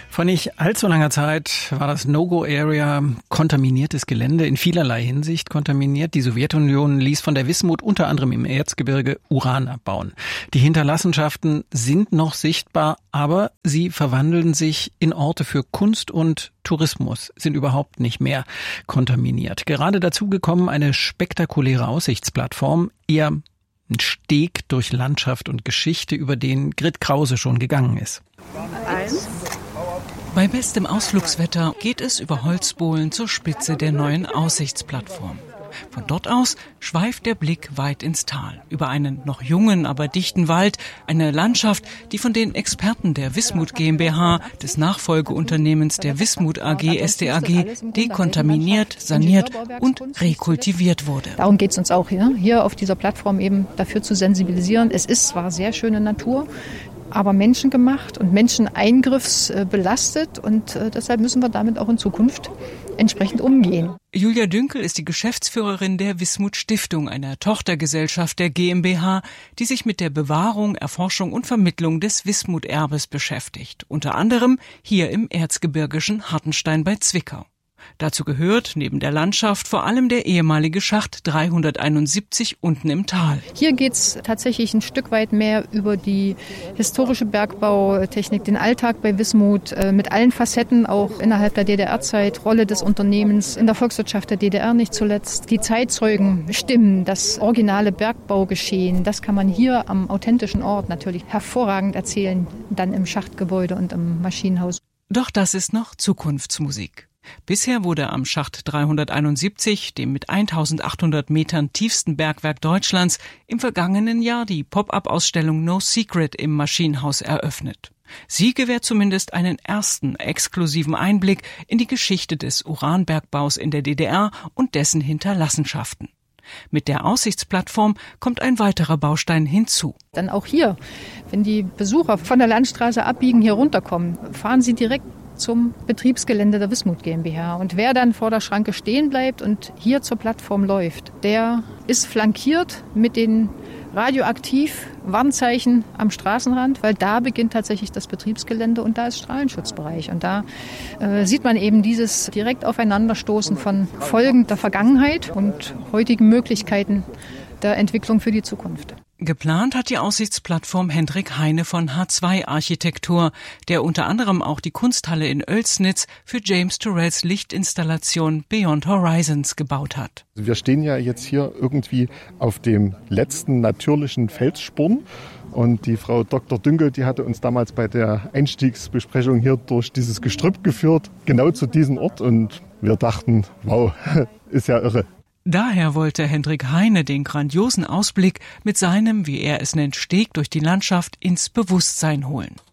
Vor nicht allzu langer Zeit war das No-Go-Area kontaminiertes Gelände, in vielerlei Hinsicht kontaminiert. Die Sowjetunion ließ von der Wismut unter anderem im Erzgebirge Uran abbauen. Die Hinterlassenschaften sind noch sichtbar, aber sie verwandeln sich in Orte für Kunst und Tourismus, sind überhaupt nicht mehr kontaminiert. Gerade dazu gekommen eine spektakuläre Aussichtsplattform, eher ein Steg durch Landschaft und Geschichte, über den Grit Krause schon gegangen ist. Bei bestem Ausflugswetter geht es über Holzbohlen zur Spitze der neuen Aussichtsplattform. Von dort aus schweift der Blick weit ins Tal, über einen noch jungen, aber dichten Wald, eine Landschaft, die von den Experten der Wismut GmbH, des Nachfolgeunternehmens der Wismut AG SDAG, dekontaminiert, saniert und rekultiviert wurde. Darum geht es uns auch hier auf dieser Plattform eben dafür zu sensibilisieren. Es ist zwar sehr schöne Natur, aber menschengemacht und menscheneingriffsbelastet und deshalb müssen wir damit auch in Zukunft entsprechend umgehen. Julia Dünkel ist die Geschäftsführerin der Wismut Stiftung, einer Tochtergesellschaft der GmbH, die sich mit der Bewahrung, Erforschung und Vermittlung des Wismut-Erbes beschäftigt. Unter anderem hier im erzgebirgischen Hartenstein bei Zwickau. Dazu gehört neben der Landschaft vor allem der ehemalige Schacht 371 unten im Tal. Hier geht es tatsächlich ein Stück weit mehr über die historische Bergbautechnik, den Alltag bei Wismut mit allen Facetten, auch innerhalb der DDR-Zeit, Rolle des Unternehmens in der Volkswirtschaft der DDR nicht zuletzt. Die Zeitzeugen stimmen, das originale Bergbaugeschehen, das kann man hier am authentischen Ort natürlich hervorragend erzählen, dann im Schachtgebäude und im Maschinenhaus. Doch das ist noch Zukunftsmusik. Bisher wurde am Schacht 371, dem mit 1800 Metern tiefsten Bergwerk Deutschlands, im vergangenen Jahr die Pop-up-Ausstellung No Secret im Maschinenhaus eröffnet. Sie gewährt zumindest einen ersten exklusiven Einblick in die Geschichte des Uranbergbaus in der DDR und dessen Hinterlassenschaften. Mit der Aussichtsplattform kommt ein weiterer Baustein hinzu. Dann auch hier, wenn die Besucher von der Landstraße abbiegen, hier runterkommen, fahren sie direkt zum Betriebsgelände der Wismut GmbH. Und wer dann vor der Schranke stehen bleibt und hier zur Plattform läuft, der ist flankiert mit den Radioaktiv-Warnzeichen am Straßenrand, weil da beginnt tatsächlich das Betriebsgelände und da ist Strahlenschutzbereich. Und da sieht man eben dieses direkt Aufeinanderstoßen von Folgen der Vergangenheit und heutigen Möglichkeiten der Entwicklung für die Zukunft. Geplant hat die Aussichtsplattform Hendrik Heine von H2 Architektur, der unter anderem auch die Kunsthalle in Oelsnitz für James Turrells Lichtinstallation Beyond Horizons gebaut hat. Wir stehen ja jetzt hier irgendwie auf dem letzten natürlichen Felssporn. Und die Frau Dr. Dünkel, die hatte uns damals bei der Einstiegsbesprechung hier durch dieses Gestrüpp geführt, genau zu diesem Ort. Und wir dachten, wow, ist ja irre. Daher wollte Hendrik Heine den grandiosen Ausblick mit seinem, wie er es nennt, Steg durch die Landschaft ins Bewusstsein holen.